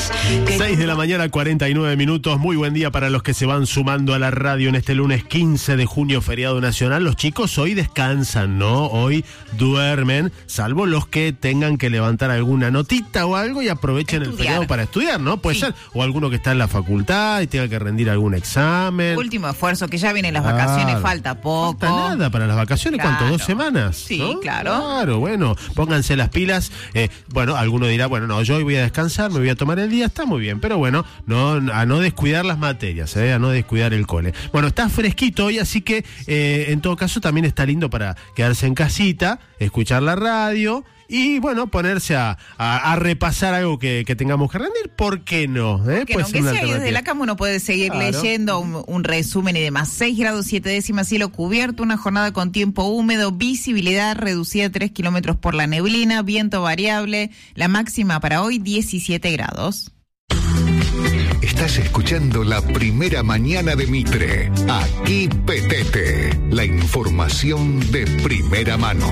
6 de la mañana, 49 minutos. Muy buen día para los que se van sumando a la radio en este lunes 15 de junio, feriado nacional. Los chicos hoy descansan, ¿no? Hoy duermen, salvo los que tengan que levantar alguna notita o algo y aprovechen el feriado para estudiar, ¿no? Puede ser. O alguno que está en la facultad y tenga que rendir algún examen. Último esfuerzo, que ya vienen las vacaciones, falta poco. Falta nada para las vacaciones, Claro. ¿cuánto? 2 semanas. Sí, ¿no? claro. Claro, bueno, pónganse las pilas. Bueno, alguno dirá, bueno, no, yo hoy voy a descansar, me voy a tomar el día, está muy bien, pero bueno, a no descuidar las materias, a no descuidar el cole. Bueno, está fresquito hoy, así que en todo caso también está lindo para quedarse en casita, escuchar la radio y bueno, ponerse a repasar algo que tengamos que rendir. ¿Por qué no? Que aunque sea ahí desde la cama uno puede seguir leyendo un resumen y demás. 6 grados 7 décimas, cielo cubierto, una jornada con tiempo húmedo, visibilidad reducida a 3 kilómetros por la neblina, viento variable, la máxima para hoy 17 grados. Estás escuchando La Primera Mañana de Mitre. Aquí Petete, la información de primera mano.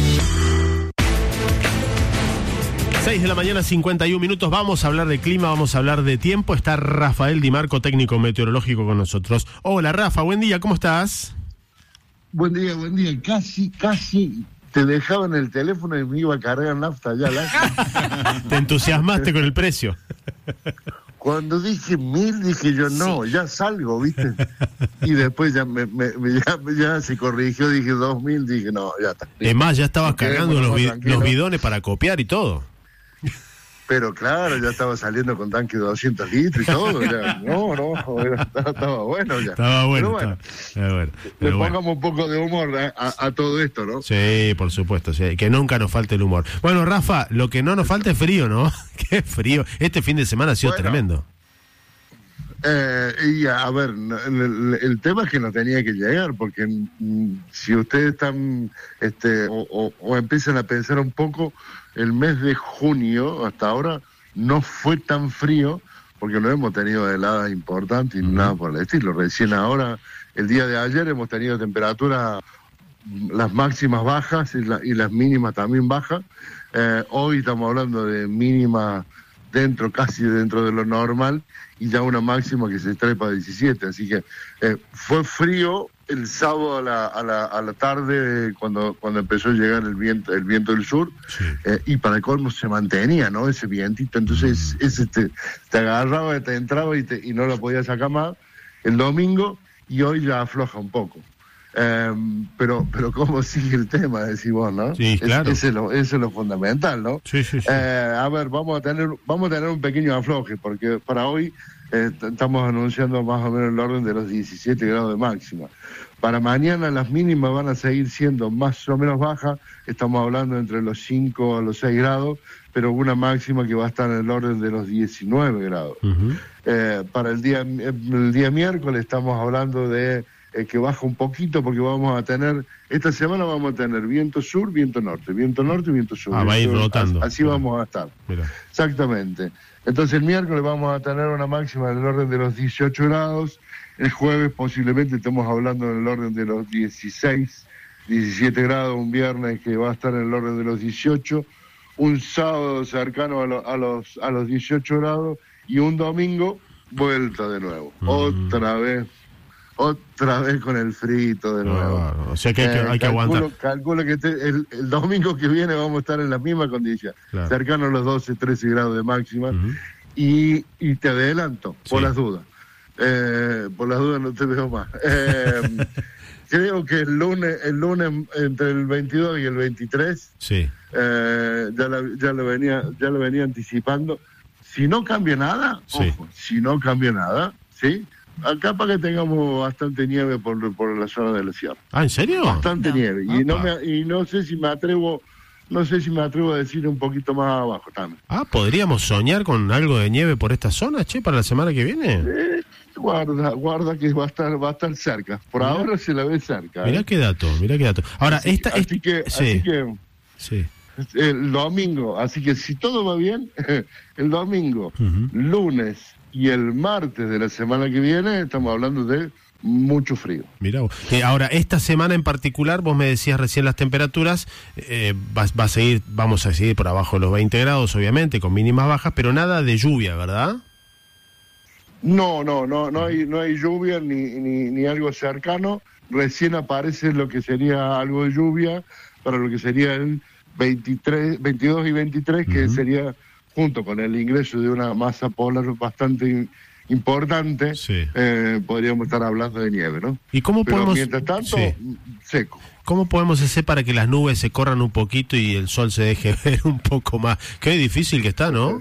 6 de la mañana, 51 minutos. Vamos a hablar de clima, vamos a hablar de tiempo. Está Rafael Di Marco, técnico meteorológico, con nosotros. Hola, Rafa, buen día, ¿cómo estás? Buen día. Casi te dejaba en el teléfono y me iba a cargar nafta ya. Te entusiasmaste con el precio. Cuando dije 1.000, dije yo, no, ya salgo, ¿viste? Y después ya ya se corrigió, dije 2.000, dije, no, ya está. Es más, ya estabas cargando los bidones para copiar y todo. Pero claro, ya estaba saliendo con tanque de 200 litros y todo. Ya, estaba bueno ya. Estaba bueno. Le pongamos un poco de humor a todo esto, ¿no? Sí, por supuesto, sí, que nunca nos falte el humor. Bueno, Rafa, lo que no nos falta es frío, ¿no? Qué frío. Este fin de semana ha sido tremendo. Y a ver, el tema es que no tenía que llegar, porque si ustedes están o empiezan a pensar un poco, el mes de junio hasta ahora no fue tan frío, porque no hemos tenido heladas importantes y nada por el estilo. Recién ahora, el día de ayer, hemos tenido temperaturas, las máximas bajas y las mínimas también bajas. Hoy estamos hablando de mínimas casi dentro de lo normal, y ya una máxima que se trepa a 17, así que fue frío el sábado a la tarde cuando empezó a llegar el viento del sur, sí. Y para el colmo se mantenía, ¿no? Ese vientito, entonces ese te agarraba, te entraba y no lo podías sacar más el domingo, y hoy ya afloja un poco. Pero cómo sigue el tema, decís vos, ¿no? Sí, claro. Eso es lo fundamental, ¿no? Sí. A ver, vamos a tener un pequeño afloje, porque para hoy estamos anunciando más o menos el orden de los 17 grados de máxima. Para mañana las mínimas van a seguir siendo más o menos bajas, estamos hablando entre los 5 a los 6 grados, pero una máxima que va a estar en el orden de los 19 grados. Uh-huh. Para el día miércoles estamos hablando de que baja un poquito, porque esta semana vamos a tener viento sur, viento norte, viento sur. Va a ir rotando. Así vamos a estar. Mira. Exactamente. Entonces el miércoles vamos a tener una máxima en el orden de los 18 grados, el jueves posiblemente estemos hablando en el orden de los 16, 17 grados, un viernes que va a estar en el orden de los 18, un sábado cercano a los 18 grados, y un domingo vuelta de nuevo, otra vez con el frito de nuevo. O sea que hay que aguantar. Calculo que el domingo que viene vamos a estar en la misma condición, claro, cercano a los 12, 13 grados de máxima. Uh-huh. Y te adelanto, por las dudas no te veo más. Creo que el lunes entre el 22 y el 23, sí, ya lo venía anticipando. Si no cambia nada, sí, ojo, si no cambia nada, ¿sí? Acá para que tengamos bastante nieve por la zona de la sierra. ¿Ah, en serio? Bastante nieve. Y no sé si me atrevo a decir un poquito más abajo también. ¿Podríamos soñar con algo de nieve por esta zona, para la semana que viene? Guarda que va a estar cerca. Por ahora se la ve cerca. Mirá qué dato. Ahora, así que el domingo, así que si todo va bien, el domingo, uh-huh, lunes y el martes de la semana que viene, estamos hablando de mucho frío. Mirá vos. Ahora, esta semana en particular, vos me decías recién las temperaturas, vamos a seguir por abajo de los 20 grados, obviamente, con mínimas bajas, pero nada de lluvia, ¿verdad? No hay lluvia ni algo cercano. Recién aparece lo que sería algo de lluvia para lo que sería el 22 y 23, que sería junto con el ingreso de una masa polar bastante importante, sí. Podríamos estar hablando de nieve, ¿no? ¿Y cómo Pero podemos, mientras tanto, seco. ¿Cómo podemos hacer para que las nubes se corran un poquito y el sol se deje ver un poco más? Qué difícil que está, ¿no?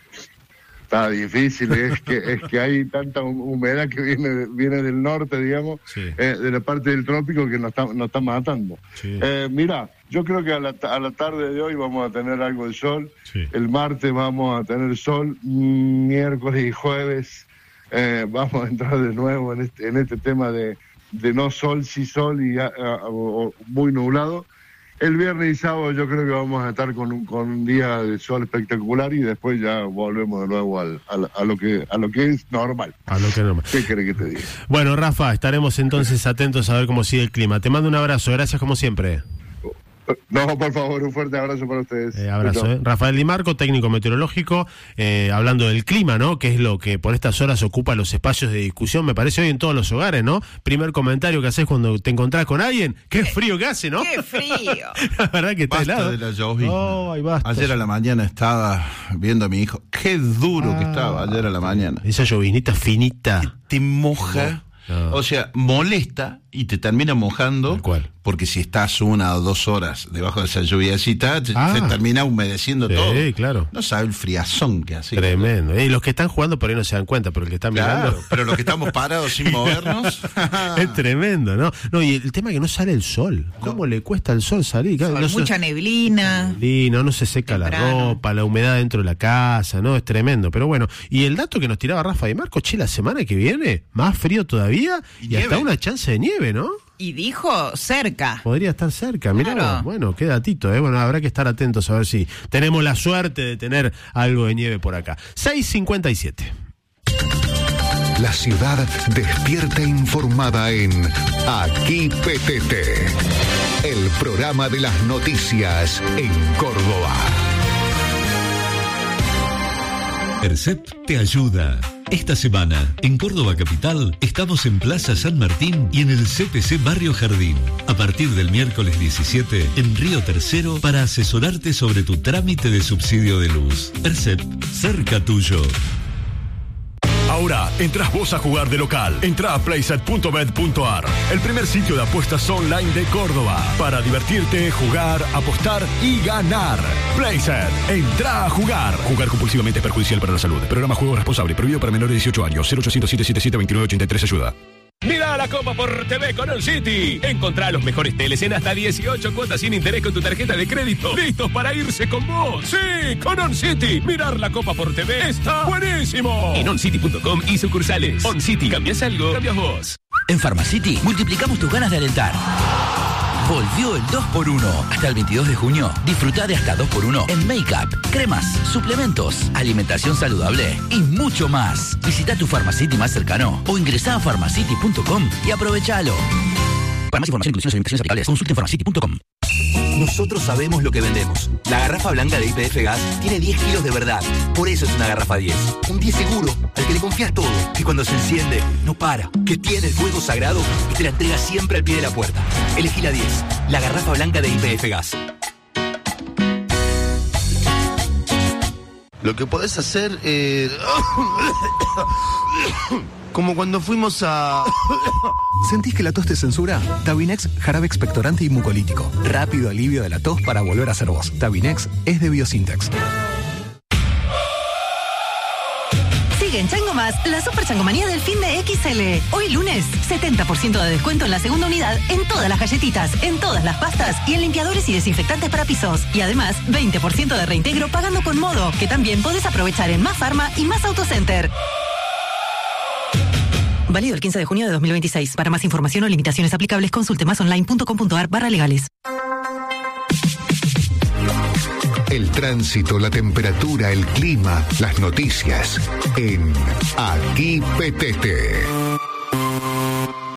Está difícil, es que hay tanta humedad que viene del norte, digamos, sí. De la parte del trópico que nos está matando. Sí. Mira, yo creo que a la tarde de hoy vamos a tener algo de sol, sí. El martes vamos a tener sol, miércoles y jueves vamos a entrar de nuevo en este tema de no sol, sí sol y muy nublado. El viernes y sábado yo creo que vamos a estar con un día de sol espectacular y después ya volvemos de nuevo a lo que es normal. A lo que es normal. ¿Qué querés que te diga? Bueno, Rafa, estaremos entonces atentos a ver cómo sigue el clima. Te mando un abrazo, gracias como siempre. No, por favor, un fuerte abrazo para ustedes. Abrazo. Rafael Di Marco, técnico meteorológico, hablando del clima, ¿no? Que es lo que por estas horas ocupa los espacios de discusión, me parece, hoy en todos los hogares, ¿no? Primer comentario que haces cuando te encontrás con alguien, qué frío que hace, ¿no? ¡Qué frío! La verdad que está basta helado. de la llovizna. Oh, ay, basta. Ayer a la mañana estaba viendo a mi hijo, qué duro que estaba ayer a la mañana. Esa lloviznita finita. Te moja, o sea, molesta y te termina mojando. Tal cual. Porque si estás 1 o 2 horas debajo de esa lluviacita, se termina humedeciendo todo. Sí, claro. No sabe el friazón que hace. Tremendo. Y los que están jugando por ahí no se dan cuenta, pero el que está mirando. Pero los que estamos parados sin movernos. Es tremendo, ¿no? No, y el tema es que no sale el sol. ¿Cómo le cuesta al sol salir? Claro, Mucha neblina. No se seca temprano. La ropa, la humedad dentro de la casa, ¿no? Es tremendo. Pero bueno, y el dato que nos tiraba Rafa Di Marco, la semana que viene, más frío todavía y hasta una chance de nieve, ¿no? Y dijo cerca. Podría estar cerca, mirá, claro. Bueno, qué datito, Bueno, habrá que estar atentos a ver si tenemos la suerte de tener algo de nieve por acá. 6:57. La ciudad despierta informada en Aquí PTT, el programa de las noticias en Córdoba. Percep te ayuda. Esta semana, en Córdoba Capital, estamos en Plaza San Martín y en el CPC Barrio Jardín. A partir del miércoles 17, en Río Tercero, para asesorarte sobre tu trámite de subsidio de luz. Percep, cerca tuyo. Ahora, entras vos a jugar de local. Entrá a playset.bet.ar, el primer sitio de apuestas online de Córdoba. Para divertirte, jugar, apostar y ganar. Playset, entrá a jugar. Jugar compulsivamente es perjudicial para la salud. Programa Juego Responsable, prohibido para menores de 18 años. 0800-777-2983, ayuda. Mira la Copa por TV con On City. Encontrá los mejores teles en hasta 18 cuotas sin interés con tu tarjeta de crédito. ¡Listos para irse con vos! ¡Sí! Con On City. Mirar la Copa por TV está buenísimo. En oncity.com y sucursales. On City. ¿Cambias algo? Cambias vos. En Pharmacity multiplicamos tus ganas de alentar. Volvió el 2x1. Hasta el 22 de junio, disfruta de hasta 2x1 en make-up, cremas, suplementos, alimentación saludable y mucho más. Visita tu Pharmacity más cercano o ingresá a pharmacity.com y aprovechalo. Para más información, inclusiones y limitaciones aplicables, consulta en pharmacity.com. Nosotros sabemos lo que vendemos. La garrafa blanca de YPF Gas tiene 10 kilos de verdad. Por eso es una garrafa 10. Un 10 seguro, al que le confías todo. Que cuando se enciende, no para. Que tiene el fuego sagrado y te la entrega siempre al pie de la puerta. Elegí la 10. La garrafa blanca de YPF Gas. Lo que podés hacer como cuando fuimos a... ¿Sentís que la tos te censura? Tabinex, jarabe expectorante y mucolítico. Rápido alivio de la tos para volver a ser vos. Tabinex es de Biosintex. Sigue en Chango Más la super changomanía del fin de XL. Hoy lunes, 70% de descuento en la segunda unidad en todas las galletitas, en todas las pastas y en limpiadores y desinfectantes para pisos. Y además, 20% de reintegro pagando con Modo, que también podés aprovechar en Más Farma y Más Autocenter. Válido el 15 de junio de 2026. Para más información o limitaciones aplicables, consulte másonline.com.ar/legales. El tránsito, la temperatura, el clima, las noticias en Aquí PTT.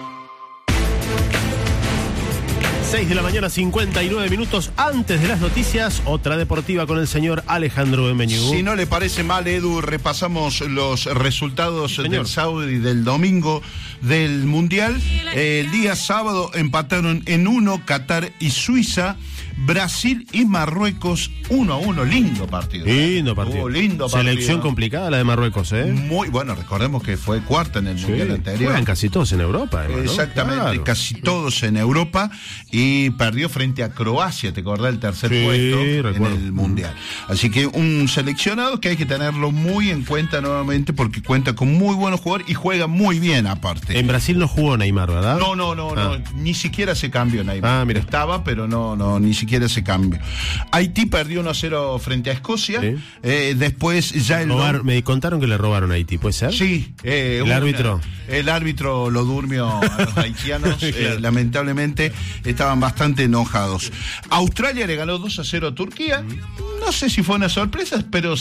6 de la mañana, 59 minutos antes de las noticias. Otra deportiva con el señor Alejandro Bemeñú. Si no le parece mal, Edu, repasamos los resultados del sábado y del domingo del Mundial. El día sábado empataron en 1 Qatar y Suiza. Brasil y Marruecos 1-1, lindo partido. Lindo partido. Lindo partido. Selección complicada la de Marruecos, ¿eh? Muy bueno, recordemos que fue cuarta en el Mundial anterior. Juegan casi todos en Europa, ¿no? Exactamente, claro. Casi todos en Europa, y perdió frente a Croacia, ¿te acordás? El tercer puesto en el Mundial. Así que un seleccionado que hay que tenerlo muy en cuenta nuevamente, porque cuenta con muy buenos jugadores y juega muy bien aparte. En Brasil no jugó Neymar, ¿verdad? No, ni siquiera se cambió Neymar. Ah, mira. Estaba, pero no, ni siquiera se cambió. Haití perdió 1-0 frente a Escocia. Sí. Después ya me contaron que le robaron a Haití, ¿puede ser? Sí. El árbitro. El árbitro lo durmió a los haitianos. Claro. Lamentablemente estaban bastante enojados. Australia le ganó 2-0 a Turquía. No sé si fue una sorpresa, pero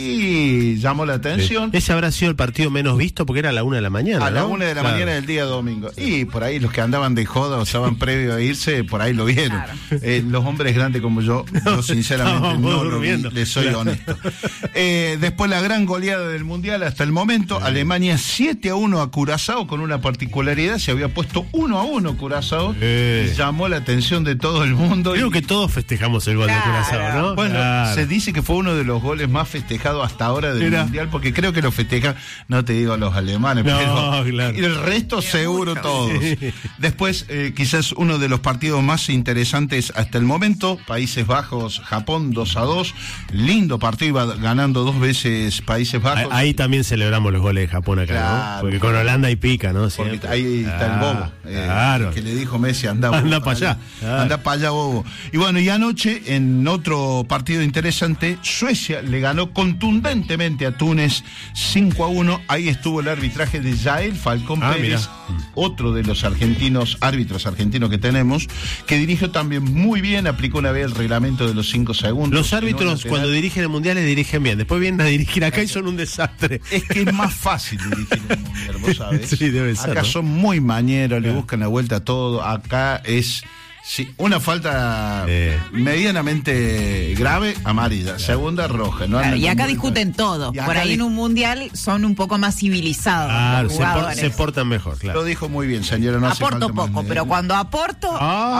sí llamó la atención. Ese habrá sido el partido menos visto porque era a la 1 de la mañana. A la 1 de la mañana del día domingo. Y por ahí los que andaban de joda o estaban previo a irse, por ahí lo vieron. Claro. Los hombres grandes como yo sinceramente no lo vi, les soy honesto. Después la gran goleada del Mundial hasta el momento, Alemania 7-1 a Curazao, con una particularidad, se había puesto 1-1 Curazao, y llamó la atención de todo el mundo. Creo que todos festejamos el gol de Curazao, ¿no? Bueno, se dice que fue uno de los goles más festejados hasta ahora del Mundial, porque creo que lo festejan, no te digo los alemanes, pero claro. Y el resto seguro todos. Sí. Después, quizás uno de los partidos más interesantes hasta el momento, Países Bajos, Japón 2-2, lindo partido, iba ganando 2 veces Países Bajos. Ahí también celebramos los goles de Japón acá, claro, ¿no? Porque con Holanda y pica, ¿no? Porque ahí está el bobo, claro, que le dijo Messi, anda para allá. Anda para allá, bobo. Y bueno, y anoche, en otro partido interesante, Suecia le ganó contundentemente a Túnez 5-1. Ahí estuvo el arbitraje de Yael Falcón Pérez, otro de los árbitros argentinos que tenemos, que dirigió también muy bien, aplicó una vez el reglamento de los 5 segundos. Los árbitros cuando dirigen en mundiales dirigen bien, después vienen a dirigir acá y son un desastre. Es que es más fácil dirigir en el mundial, vos sabés. Sí, debe ser, acá ¿no? Son muy mañeros, le buscan la vuelta a todo. Acá es... Sí, una falta medianamente grave, amarilla. Segunda, roja. ¿No? Claro, y acá discuten todo. Por ahí en un mundial son un poco más civilizados. Claro, se portan mejor, claro. Lo dijo muy bien, señora. No aporto poco, pero cuando aporto...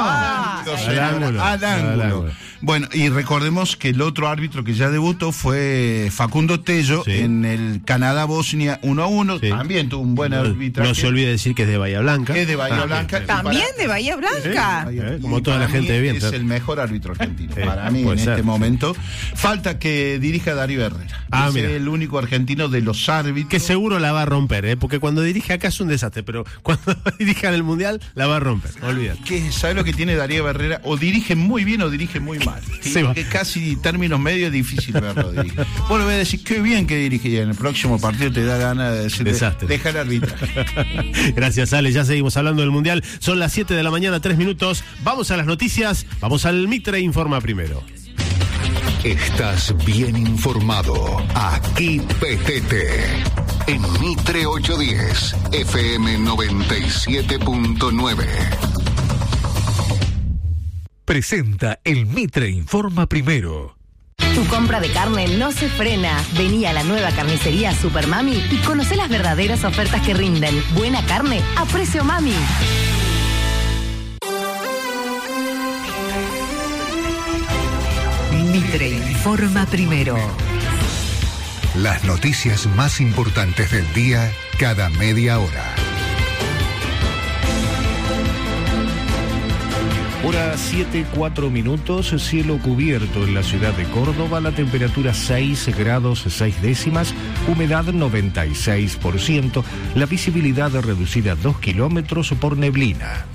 al ángulo. Bueno, y recordemos que el otro árbitro que ya debutó fue Facundo Tello, en el Canadá-Bosnia 1-1. Sí. También tuvo un buen arbitraje. No se olvide decir que es de Bahía Blanca. Es de Bahía Blanca. También de Bahía Blanca. Como toda la gente de bien. Es el mejor árbitro argentino para mí en este momento. Falta que dirija Darío Herrera. Es el único argentino de los árbitros. Que seguro la va a romper, porque cuando dirige acá es un desastre, pero cuando dirija en el Mundial la va a romper. Olvídate. ¿Sabe lo que tiene Darío Herrera? O dirige muy bien o dirige muy mal. Que casi términos medios es difícil verlo dirigir. Vos le voy a decir qué bien que dirige, y en el próximo partido te da ganas de decir deja el arbitraje. Gracias, Ale. Ya seguimos hablando del Mundial. Son las 7 de la mañana, 3 minutos. Vamos a las noticias. Vamos al Mitre Informa primero. Estás bien informado. Aquí PTT. En Mitre 810, FM 97.9. Presenta el Mitre Informa primero. Tu compra de carne no se frena. Vení a la nueva carnicería Super Mami y conoce las verdaderas ofertas que rinden. Buena carne a precio mami. Mitre Informa primero. Las noticias más importantes del día cada media hora. Hora 7:04, cielo cubierto en la ciudad de Córdoba, la temperatura 6 grados 6 décimas, humedad 96%, la visibilidad reducida a 2 kilómetros por neblina.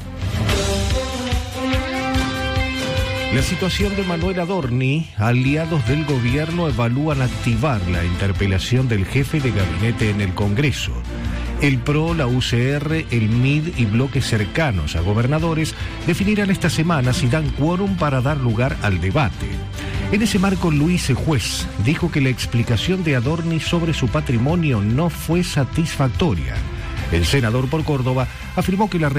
La situación de Manuel Adorni, aliados del gobierno evalúan activar la interpelación del jefe de gabinete en el Congreso. El PRO, la UCR, el MID y bloques cercanos a gobernadores definirán esta semana si dan quórum para dar lugar al debate. En ese marco, Luis Juez dijo que la explicación de Adorni sobre su patrimonio no fue satisfactoria. El senador por Córdoba afirmó que la